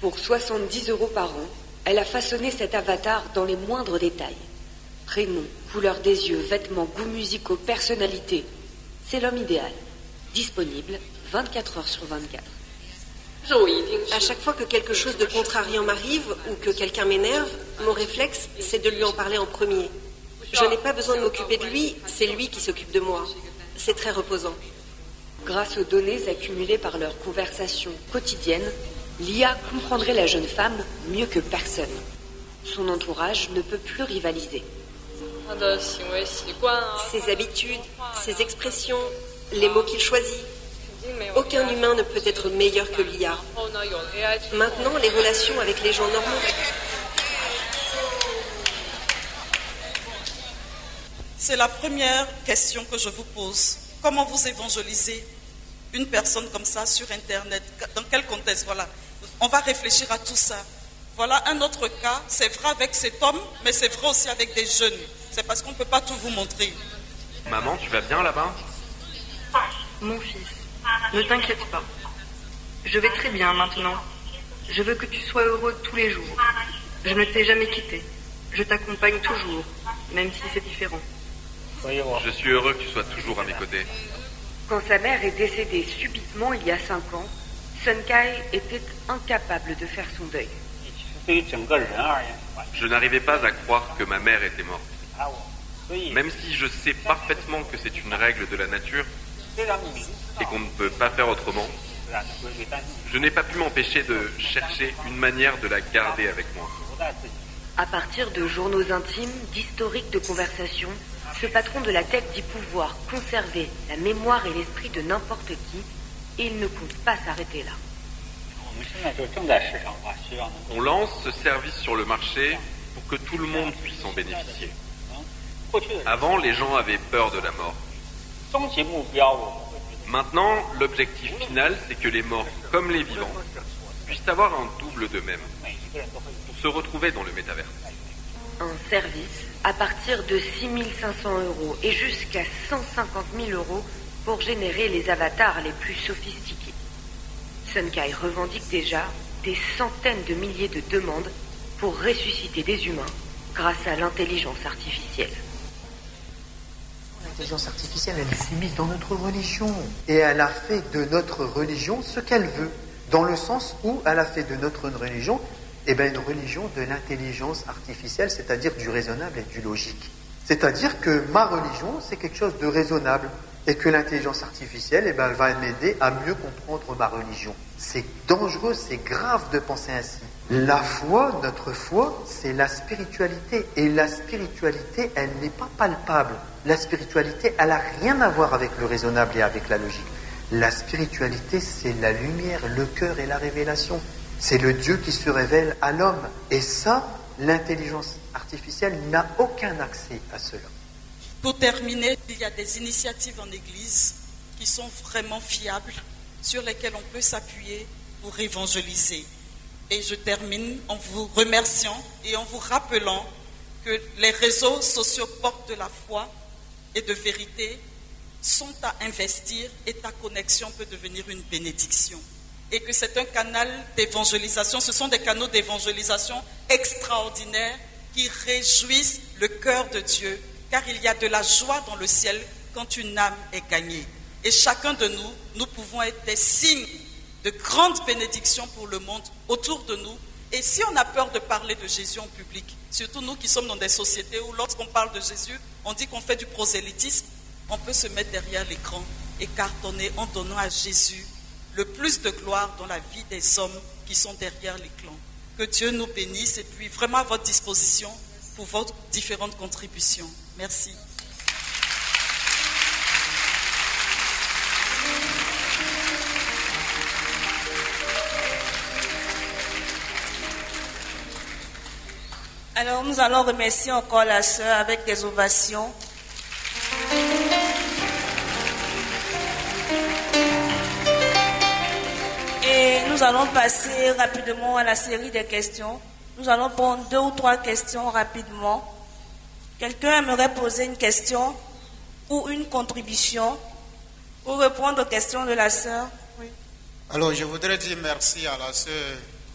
Pour 70 € par an, elle a façonné cet avatar dans les moindres détails. Prénom, couleur des yeux, vêtements, goûts musicaux, personnalité. C'est l'homme idéal. Disponible 24 heures sur 24. À chaque fois que quelque chose de contrariant m'arrive ou que quelqu'un m'énerve, mon réflexe, c'est de lui en parler en premier. Je n'ai pas besoin de m'occuper de lui, c'est lui qui s'occupe de moi. C'est très reposant. Grâce aux données accumulées par leur conversation quotidienne, l'IA comprendrait la jeune femme mieux que personne. Son entourage ne peut plus rivaliser. Ses habitudes, ses expressions, les mots qu'il choisit. Aucun humain ne peut être meilleur que l'IA. Maintenant, les relations avec les gens normaux. C'est la première question que je vous pose. Comment vous évangélisez une personne comme ça sur Internet? Dans quel contexte? Voilà. On va réfléchir à tout ça. Voilà un autre cas. C'est vrai avec cet homme, mais c'est vrai aussi avec des jeunes. C'est parce qu'on ne peut pas tout vous montrer. Maman, tu vas bien là-bas? Mon fils, ne t'inquiète pas. Je vais très bien maintenant. Je veux que tu sois heureux tous les jours. Je ne t'ai jamais quitté. Je t'accompagne toujours, même si c'est différent. Je suis heureux que tu sois toujours à mes côtés. Quand sa mère est décédée subitement il y a 5 ans, Sun Kai était incapable de faire son deuil. Je n'arrivais pas à croire que ma mère était morte. Même si je sais parfaitement que c'est une règle de la nature et qu'on ne peut pas faire autrement, je n'ai pas pu m'empêcher de chercher une manière de la garder avec moi. À partir de journaux intimes, d'historiques de conversation, ce patron de la tech dit pouvoir conserver la mémoire et l'esprit de n'importe qui, et il ne compte pas s'arrêter là. On lance ce service sur le marché pour que tout le monde puisse en bénéficier. Avant, les gens avaient peur de la mort. Maintenant, l'objectif final, c'est que les morts, comme les vivants, puissent avoir un double d'eux-mêmes pour se retrouver dans le métaverse. Un service à partir de 6 500 € et jusqu'à 150 000 € pour générer les avatars les plus sophistiqués. Sun Kai revendique déjà des centaines de milliers de demandes pour ressusciter des humains grâce à l'intelligence artificielle. L'intelligence artificielle, elle s'immisce dans notre religion. Et elle a fait de notre religion ce qu'elle veut. Dans le sens où elle a fait de notre religion une religion de l'intelligence artificielle, c'est-à-dire du raisonnable et du logique. C'est-à-dire que ma religion, c'est quelque chose de raisonnable. Et que l'intelligence artificielle, elle va m'aider à mieux comprendre ma religion. C'est dangereux, c'est grave de penser ainsi. La foi, notre foi, c'est la spiritualité. Et la spiritualité, elle n'est pas palpable. La spiritualité, elle n'a rien à voir avec le raisonnable et avec la logique. La spiritualité, c'est la lumière, le cœur et la révélation. C'est le Dieu qui se révèle à l'homme. Et ça, l'intelligence artificielle n'a aucun accès à cela. Pour terminer, il y a des initiatives en Église qui sont vraiment fiables, sur lesquelles on peut s'appuyer pour évangéliser. Et je termine en vous remerciant et en vous rappelant que les réseaux sociaux portent de la foi et de vérité, sont à investir et ta connexion peut devenir une bénédiction. Et que c'est un canal d'évangélisation, ce sont des canaux d'évangélisation extraordinaires qui réjouissent le cœur de Dieu, car il y a de la joie dans le ciel quand une âme est gagnée. Et chacun de nous, nous pouvons être des signes de grandes bénédictions pour le monde autour de nous. Et si on a peur de parler de Jésus en public, surtout nous qui sommes dans des sociétés où lorsqu'on parle de Jésus, on dit qu'on fait du prosélytisme, on peut se mettre derrière l'écran et cartonner en donnant à Jésus le plus de gloire dans la vie des hommes qui sont derrière l'écran. Que Dieu nous bénisse et puis vraiment à votre disposition pour vos différentes contributions. Merci. Alors nous allons remercier encore la sœur avec des ovations. Et nous allons passer rapidement à la série des questions. Nous allons prendre 2 ou 3 questions rapidement. Quelqu'un aimerait poser une question ou une contribution pour répondre aux questions de la sœur? Oui. Alors je voudrais dire merci à la sœur